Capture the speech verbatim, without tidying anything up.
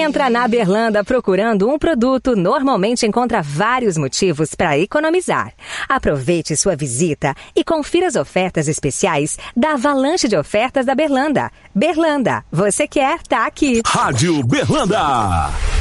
Entra na Berlanda procurando um produto, normalmente encontra vários motivos para economizar. Aproveite sua visita e confira as ofertas especiais da avalanche de ofertas da Berlanda. Berlanda, você quer, tá aqui. Rádio Berlanda.